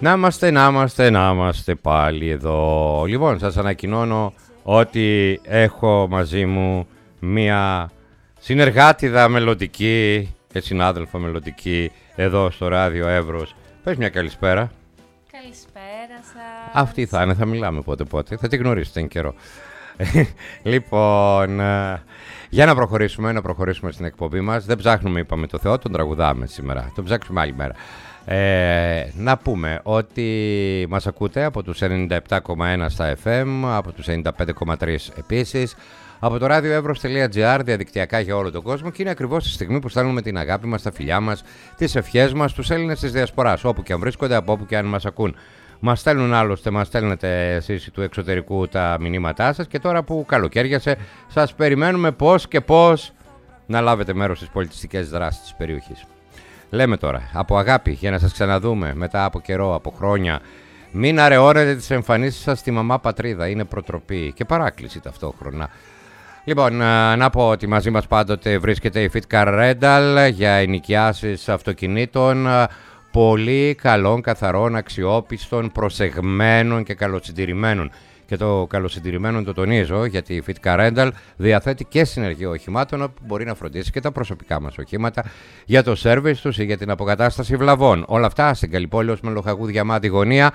Να είμαστε πάλι εδώ. Λοιπόν, σας ανακοινώνω ότι έχω μαζί μου μία συνεργάτιδα μελλοντική και συνάδελφο μελλοντική εδώ στο ράδιο Εύρος. Πες μια καλησπέρα. Καλησπέρα σας. Αυτή θα είναι, θα μιλάμε πότε. Θα τη γνωρίσετε εν καιρό. Λοιπόν, για να προχωρήσουμε στην εκπομπή μας. Δεν ψάχνουμε, είπαμε, το Θεό, τον τραγουδάμε σήμερα. Τον ψάξουμε άλλη μέρα. Να πούμε ότι μας ακούτε από τους 97,1 στα FM, από τους 95,3 επίσης, από το radioevros.gr, διαδικτυακά για όλο τον κόσμο, και είναι ακριβώς τη στιγμή που στέλνουμε την αγάπη μας, τα φιλιά μας, τις ευχές μας στους Έλληνες της Διασποράς, όπου και αν βρίσκονται, από όπου και αν μας ακούν. Μας στέλνουν άλλωστε, μας στέλνετε εσείς του εξωτερικού τα μηνύματά σας, και τώρα που καλοκαίριασε σας περιμένουμε πώς και πώς να λάβετε μέρος στις πολιτιστικές δράσεις της περιοχής. Λέμε τώρα, από αγάπη, για να σας ξαναδούμε μετά από καιρό, από χρόνια. Μην αραιώνετε τις εμφανίσεις σας στη μαμά πατρίδα. Είναι προτροπή και παράκληση ταυτόχρονα. Λοιπόν, να πω ότι μαζί μας πάντοτε βρίσκεται η Fitcar Rental για ενοικιάσεις αυτοκινήτων πολύ καλών, καθαρών, αξιόπιστων, προσεγμένων και καλοσυντηρημένων. Και το καλοσυντηρημένο το τονίζω, γιατί η Fitcar Rental διαθέτει και συνεργείο οχημάτων, όπου μπορεί να φροντίσει και τα προσωπικά μας οχήματα για το σέρβις τους ή για την αποκατάσταση βλαβών. Όλα αυτά στην Καλλιπόλεως με Λοχαγού Διαμάτη γωνία,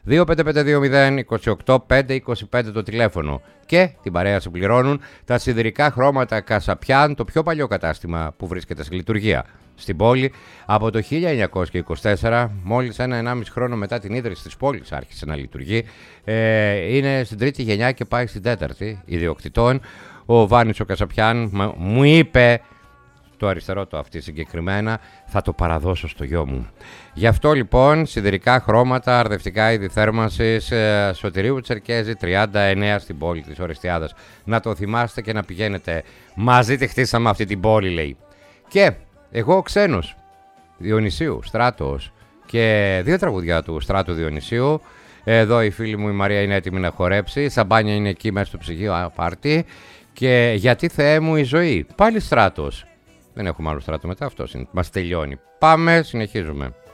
25520 το τηλέφωνο. Και την παρέα συμπληρώνουν τα σιδηρικά χρώματα Κασαπιάν, το πιο παλιό κατάστημα που βρίσκεται σε λειτουργία στην πόλη από το 1924, μόλις 1,5 χρόνο μετά την ίδρυση της πόλης άρχισε να λειτουργεί. Είναι στην τρίτη γενιά και πάει στην τέταρτη ιδιοκτητών. Ο Βάνης ο Κασαπιάν μου είπε, το αριστερό το αυτή συγκεκριμένα, θα το παραδώσω στο γιο μου. Γι' αυτό λοιπόν σιδηρικά χρώματα, αρδευτικά είδη θέρμανσης, Σωτηρίου Τσερκέζη 39 στην πόλη της Ορεστιάδας. Να το θυμάστε και να πηγαίνετε. Μαζί τη χτίσαμε αυτή την πόλη, λέει. Και εγώ ξένος Διονυσίου, Στράτος, και δύο τραγουδιά του Στράτου Διονυσίου. Εδώ η φίλη μου η Μαρία είναι έτοιμη να χορέψει. Η Σαμπάνια είναι εκεί μέσα στο ψυγείο πάρτι. Και γιατί Θεέ μου η ζωή. Πάλι Στράτος. Δεν έχουμε άλλο Στράτο μετά, αυτός είναι. Μας τελειώνει. Πάμε, συνεχίζουμε.